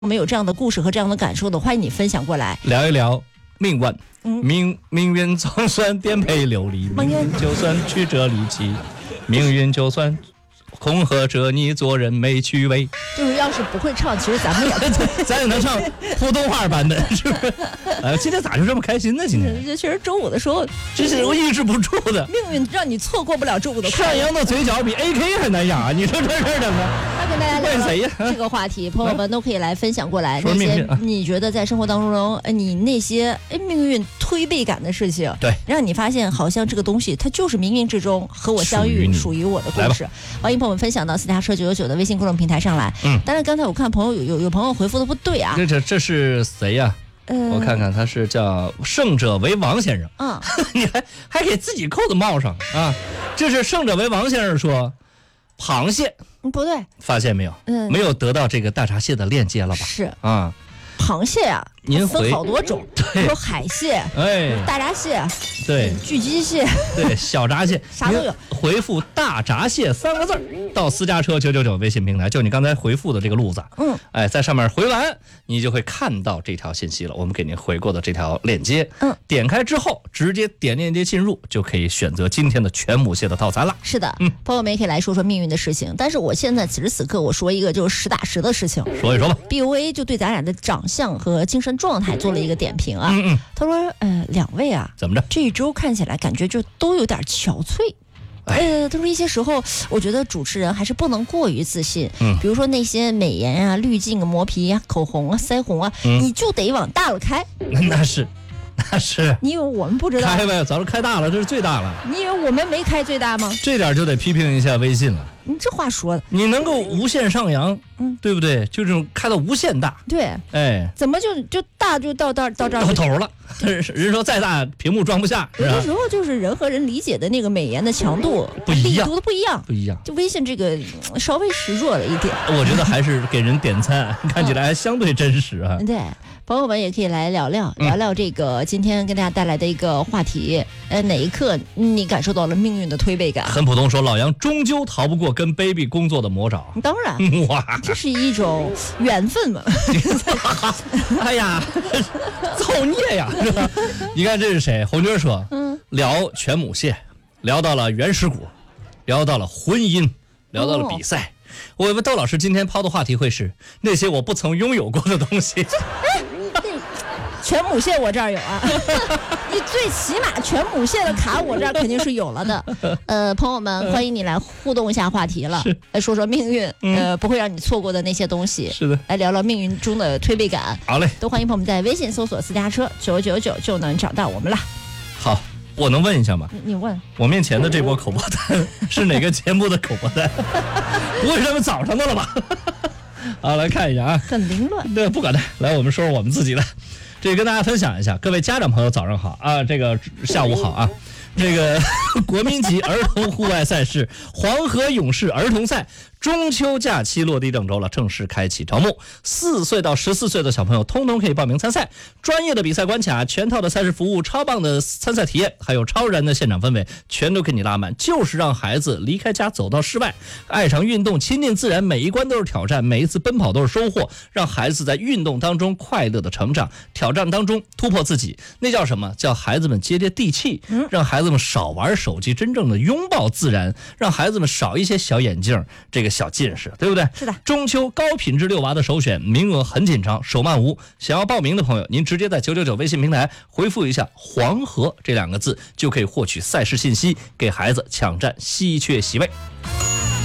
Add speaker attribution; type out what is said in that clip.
Speaker 1: 我们有这样的故事和这样的感受的，欢迎你分享过来
Speaker 2: 聊一聊命运。命运总算颠沛流离，命运就算曲折离奇，命运就算恐吓着你做人没趣味。
Speaker 1: 就是要是不会唱，其实咱们也
Speaker 2: 咱也能唱普通话版本，是不是？今天咋就这么开心呢？今天
Speaker 1: 其实周五的时候，
Speaker 2: 这是我抑制不住的。
Speaker 1: 命运让你错过不了周五的快乐。
Speaker 2: 山羊的嘴角比 AK 还难压，你说这事儿怎么？
Speaker 1: 那跟大家聊
Speaker 2: 谁呀？
Speaker 1: 这个话题，朋友们都可以来分享过来。
Speaker 2: 说
Speaker 1: 那些你觉得在生活当中，你那些命运推背感的事情，
Speaker 2: 对，
Speaker 1: 让你发现好像这个东西它就是冥冥之中和我相遇，属于我的故事。欢迎朋友们分享到私家车999的微信公众平台上来。但是刚才我看朋友有朋友回复的不对啊。
Speaker 2: 这是谁呀？我看看，他是叫胜者为王先生。你还给自己扣子帽上啊？这是胜者为王先生说，螃蟹
Speaker 1: 不对，
Speaker 2: 发现没有？没有得到这个大闸蟹的链接了吧？
Speaker 1: 是
Speaker 2: 啊，
Speaker 1: 螃蟹啊，
Speaker 2: 您
Speaker 1: 分好多种，有海蟹，大闸蟹，
Speaker 2: 对，
Speaker 1: 巨鸡蟹，
Speaker 2: 对，小闸蟹，
Speaker 1: 啥都有。
Speaker 2: 回复大闸蟹3个字到私家车999微信平台，就你刚才回复的这个路子，在上面回完，你就会看到这条信息了。我们给您回过的这条链接，点开之后直接点链接进入，就可以选择今天的全母蟹的套餐了。
Speaker 1: 是的，朋友们也可以来说说命运的事情。但是我现在此时此刻，我说一个就是实打实的事情，
Speaker 2: 说一说吧。
Speaker 1: BOA 就对咱俩的长相和精神状态做了一个点评啊。他说，两位啊，
Speaker 2: 怎么着？
Speaker 1: 这一周看起来感觉就都有点憔悴。他说一些时候，我觉得主持人还是不能过于自信。比如说那些美颜啊、滤镜啊、磨皮啊、口红啊、腮红啊，你就得往大了开。
Speaker 2: 那是。
Speaker 1: 你以为我们不知道？
Speaker 2: 开呗，早就开大了，这是最大了。
Speaker 1: 你以为我们没开最大吗？
Speaker 2: 这点就得批评一下微信了。
Speaker 1: 你这话说的，
Speaker 2: 你能够无限上扬，对不对？就这种开到无限大，
Speaker 1: 对，怎么就大就到这儿到
Speaker 2: 头了？人说再大屏幕装不下，
Speaker 1: 有的时候就是人和人理解的那个美颜的强度不一样，力度的不一样。就微信这个稍微示弱了一点。
Speaker 2: 我觉得还是给人点赞，看起来还相对真实啊。
Speaker 1: 对。朋友们也可以来聊聊这个今天跟大家带来的一个话题。哪一刻你感受到了命运的推背感？
Speaker 2: 很普通说，老杨终究逃不过跟 baby 工作的魔爪。
Speaker 1: 当然，哇，这是一种缘分嘛。
Speaker 2: 哎呀，造孽呀！你看这是谁？红军说，聊全母蟹，聊到了原始股，聊到了婚姻，聊到了比赛。我以为窦老师今天抛的话题会是那些我不曾拥有过的东西。
Speaker 1: 全母蟹我这儿有啊，你最起码全母蟹的卡我这儿肯定是有了的。朋友们，欢迎你来互动一下话题了，来说说命运，不会让你错过的那些东西。
Speaker 2: 是的，
Speaker 1: 来聊聊命运中的推背感。
Speaker 2: 好嘞，
Speaker 1: 都欢迎朋友们在微信搜索私家车999就能找到我们了。
Speaker 2: 好，我能问一下吗？
Speaker 1: 你问。
Speaker 2: 我面前的这波口播单是哪个节目的口播单？不会是他们早上的了吧？好，来看一下啊，
Speaker 1: 很凌乱。
Speaker 2: 对，不管它，来我们说说我们自己的。这个跟大家分享一下，各位家长朋友早上好啊，这个下午好啊。这个国民级儿童户外赛事黄河勇士儿童赛中秋假期落地郑州了，正式开启招募。4岁到14岁的小朋友通通可以报名参赛，专业的比赛关卡，全套的赛事服务，超棒的参赛体验，还有超然的现场氛围，全都给你拉满，就是让孩子离开家走到室外，爱上运动，亲近自然，每一关都是挑战，每一次奔跑都是收获，让孩子在运动当中快乐的成长，挑战当中突破自己。那叫什么？叫孩子们接地气，让孩子们少玩手机，真正的拥抱自然，让孩子们少一些小眼镜，这个小近视，对不对？
Speaker 1: 是的。
Speaker 2: 中秋高品质遛娃的首选，名额很紧张，手慢无。想要报名的朋友，您直接在999微信平台回复一下黄河这2个字，就可以获取赛事信息，给孩子抢占稀缺席位。